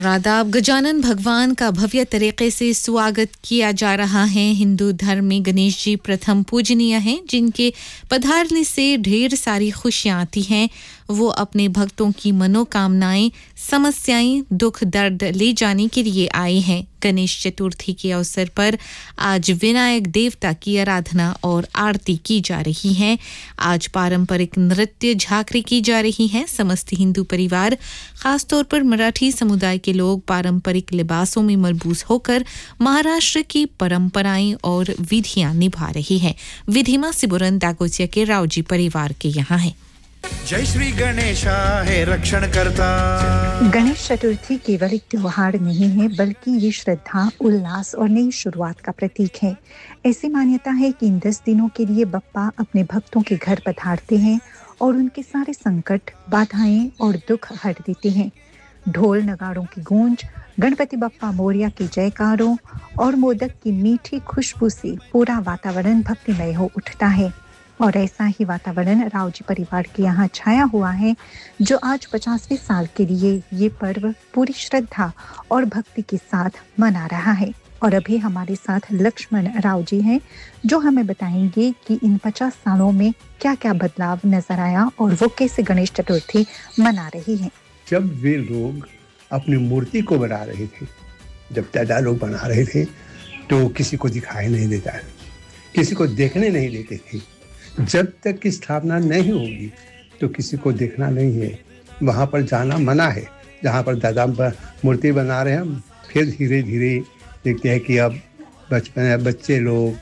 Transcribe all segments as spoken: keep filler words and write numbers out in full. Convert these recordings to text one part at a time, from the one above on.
रादाब गजानन भगवान का भव्य तरीके से स्वागत किया जा रहा है। हिंदू धर्म में गणेश जी प्रथम पूजनीय हैं, जिनके पधारने से ढेर सारी खुशियां आती हैं। वो अपने भक्तों की मनोकामनाएं, समस्याएं, दुख दर्द ले जाने के लिए आए हैं। गणेश चतुर्थी के अवसर पर आज विनायक देवता की आराधना और आरती की जा रही है। आज पारंपरिक नृत्य झांकरी की जा रही है। समस्त हिंदू परिवार, खासतौर पर मराठी समुदाय के लोग पारंपरिक लिबासों में मलबूस होकर महाराष्ट्र की परंपराएं और विधियां निभा रही हैं। विधिमा सिबुरन दागोचिया के रावजी परिवार के यहाँ है। जय श्री गणेशा है रक्षण करता। गणेश चतुर्थी केवल एक त्योहार नहीं है, बल्कि ये श्रद्धा, उल्लास और नई शुरुआत का प्रतीक है। ऐसी मान्यता है कि इन दस दिनों के लिए बप्पा अपने भक्तों के घर पधारते हैं और उनके सारे संकट, बाधाएं और दुख हट देते हैं। ढोल नगाड़ों की गूंज, गणपति बप्पा मोरिया के जयकारों और मोदक की मीठी खुशबू से पूरा वातावरण भक्तिमय हो उठता है। और ऐसा ही वातावरण रावजी परिवार के यहाँ छाया हुआ है, जो आज पचासवें साल के लिए ये पर्व पूरी श्रद्धा और भक्ति के साथ मना रहा है। और अभी हमारे साथ लक्ष्मण राव जी हैं, जो हमें बताएंगे कि इन पचास सालों में क्या क्या बदलाव नजर आया और वो कैसे गणेश चतुर्थी मना रही है। जब वे लोग अपनी मूर्ति को बना रहे थे, जब दादा लोग बना रहे थे, तो किसी को दिखाई नहीं देता, किसी को देखने नहीं देते थे। जब तक की स्थापना नहीं होगी तो किसी को देखना नहीं है, वहाँ पर जाना मना है। जहाँ पर दादा मूर्ति बना रहे हैं, फिर धीरे धीरे देखते हैं कि अब बचपन बच्चे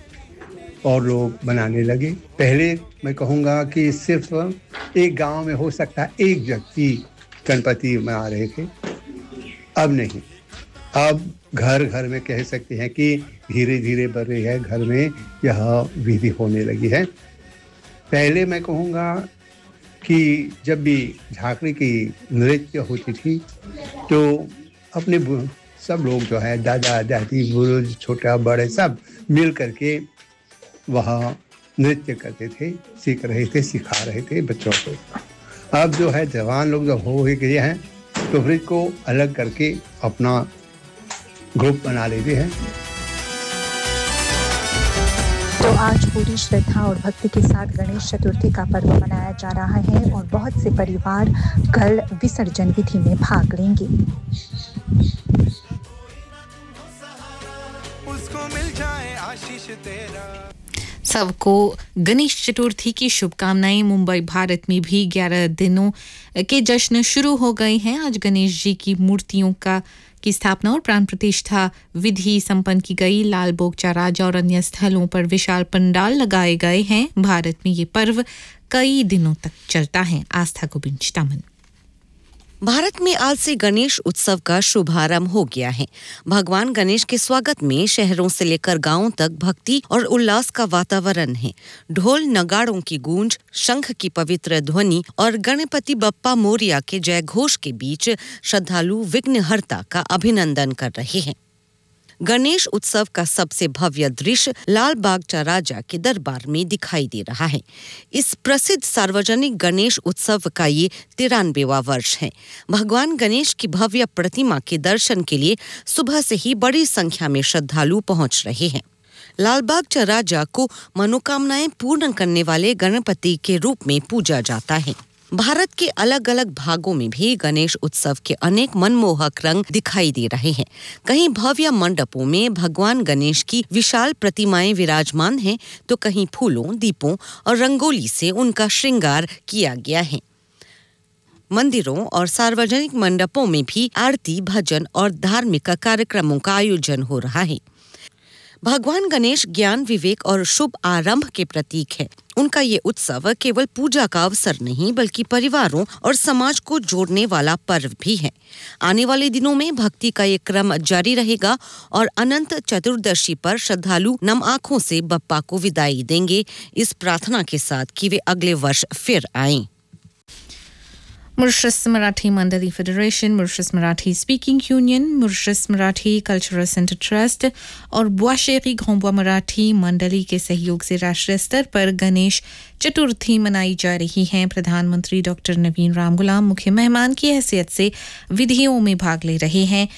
लोग और लोग बनाने लगे। पहले मैं कहूँगा कि सिर्फ एक गांव में हो सकता है एक व्यक्ति गणपति बना रहे थे, अब नहीं। अब घर घर में कह सकते हैं कि धीरे धीरे बढ़ रही है, घर में यह विधि होने लगी है। पहले मैं कहूँगा कि जब भी झांकरी की नृत्य होती थी तो अपने सब लोग जो है, दादा दादी बुजुर्ग छोटा बड़े सब मिल करके वहाँ नृत्य करते थे, सीख रहे थे, सिखा रहे थे बच्चों को। अब जो है जवान लोग जब हो गए हैं तो फिर को अलग करके अपना ग्रुप बना लेते हैं। तो आज पूरी श्रद्धा और भक्ति के साथ गणेश चतुर्थी का पर्व मनाया जा रहा है और बहुत से परिवार कल विसर्जन विधि में भाग लेंगे। उसको मिल जाए आशीष तेरा। सबको गणेश चतुर्थी की शुभकामनाएं। मुंबई भारत में भी ग्यारह दिनों के जश्न शुरू हो गए हैं। आज गणेश जी की मूर्तियों का की स्थापना और प्राण प्रतिष्ठा विधि संपन्न की गई। लाल बोगचा राजा और अन्य स्थलों पर विशाल पंडाल लगाए गए हैं। भारत में ये पर्व कई दिनों तक चलता है। आस्था गोविंद तामन। भारत में आज से गणेश उत्सव का शुभारंभ हो गया है। भगवान गणेश के स्वागत में शहरों से लेकर गांवों तक भक्ति और उल्लास का वातावरण है। ढोल नगाड़ों की गूंज, शंख की पवित्र ध्वनि और गणपति बप्पा मोरिया के जय घोष के बीच श्रद्धालु विघ्नहर्ता का अभिनंदन कर रहे हैं। गणेश उत्सव का सबसे भव्य दृश्य लाल बागचा राजा के दरबार में दिखाई दे रहा है। इस प्रसिद्ध सार्वजनिक गणेश उत्सव का ये तिरानवेवां वर्ष है। भगवान गणेश की भव्य प्रतिमा के दर्शन के लिए सुबह से ही बड़ी संख्या में श्रद्धालु पहुंच रहे हैं। लाल बागचा राजा को मनोकामनाएं पूर्ण करने वाले गणपति के रूप में पूजा जाता है। भारत के अलग अलग भागों में भी गणेश उत्सव के अनेक मनमोहक रंग दिखाई दे रहे हैं। कहीं भव्य मंडपों में भगवान गणेश की विशाल प्रतिमाएं विराजमान हैं, तो कहीं फूलों, दीपों और रंगोली से उनका श्रृंगार किया गया है। मंदिरों और सार्वजनिक मंडपों में भी आरती, भजन और धार्मिक कार्यक्रमों का आयोजन हो रहा है। भगवान गणेश ज्ञान, विवेक और शुभ आरंभ के प्रतीक है। उनका ये उत्सव केवल पूजा का अवसर नहीं, बल्कि परिवारों और समाज को जोड़ने वाला पर्व भी है। आने वाले दिनों में भक्ति का ये क्रम जारी रहेगा और अनंत चतुर्दशी पर श्रद्धालु नम आंखों से बप्पा को विदाई देंगे, इस प्रार्थना के साथ कि वे अगले वर्ष फिर आएं। Mauritius Marathi Mandali Federation, Mauritius Marathi Speaking Union, Mauritius Marathi Cultural Center Trust और बुआशेरी घोंबुआ मराठी मंडली के सहयोग से राष्ट्रीय स्तर पर गणेश चतुर्थी मनाई जा रही है। प्रधानमंत्री डॉक्टर नवीन राम गुलाम मुख्य मेहमान की हैसियत से विधियों में भाग ले रहे हैं।